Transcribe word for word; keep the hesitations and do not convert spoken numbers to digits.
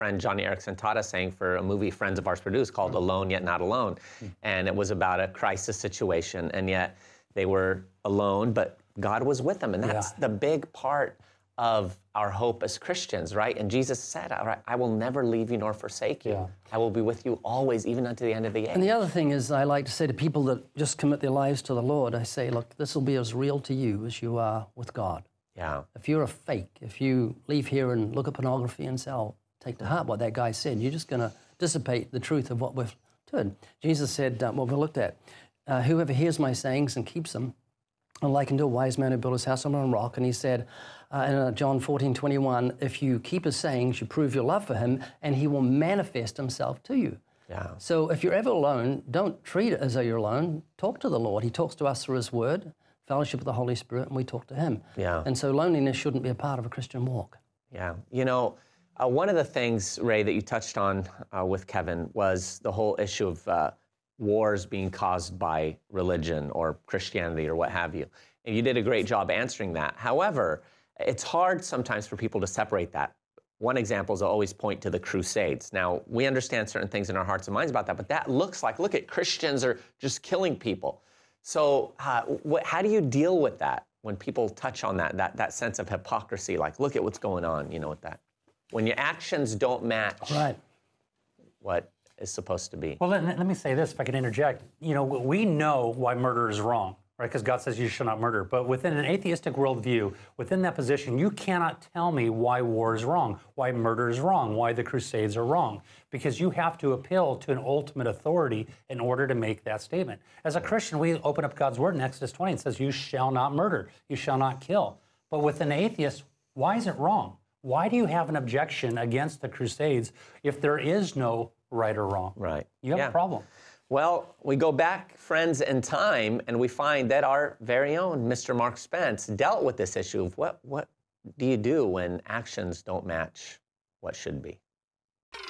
friend Johnny Erickson taught us saying for a movie friends of ours produced called Alone Yet Not Alone. And it was about a crisis situation, and yet they were alone, but God was with them. And that's Yeah. the big part of our hope as Christians, right? And Jesus said, all right, I will never leave you nor forsake you. Yeah. I will be with you always, even unto the end of the age. And the other thing is, I like to say to people that just commit their lives to the Lord, I say, look, this will be as real to you as you are with God. Yeah. If you're a fake, if you leave here and look at pornography and say, oh, take to heart what that guy said, you're just going to dissipate the truth of what we've done. Jesus said, uh, what we looked at, uh, whoever hears my sayings and keeps them, and like unto a wise man who built his house on a rock. And he said uh, in uh, John fourteen twenty-one, if you keep his sayings, you prove your love for him, and he will manifest himself to you. Yeah. So if you're ever alone, don't treat it as though you're alone. Talk to the Lord. He talks to us through his word, fellowship with the Holy Spirit, and we talk to him. Yeah. And so loneliness shouldn't be a part of a Christian walk. Yeah. You know, uh, one of the things, Ray, that you touched on uh, with Kevin was the whole issue of uh, wars being caused by religion or Christianity or what have you. And you did a great job answering that. However, it's hard sometimes for people to separate that. One example is I always point to the Crusades. Now, we understand certain things in our hearts and minds about that, but that looks like, look at Christians are just killing people. So uh, what, how do you deal with that when people touch on that, that, that sense of hypocrisy, like, look at what's going on, you know, with that? When your actions don't match Right. what is supposed to be. Well, let, let me say this, if I can interject. You know, we know why murder is wrong, right? Because God says you shall not murder. But within an atheistic worldview, within that position, you cannot tell me why war is wrong, why murder is wrong, why the Crusades are wrong. Because you have to appeal to an ultimate authority in order to make that statement. As a Christian, we open up God's word in Exodus twenty and says, you shall not murder, you shall not kill. But with an atheist, why is it wrong? Why do you have an objection against the Crusades if there is no right or wrong? Right. You have Yeah. a problem. Well, we go back, friends, in time, and we find that our very own Mister Mark Spence dealt with this issue of what, what do you do when actions don't match what should be?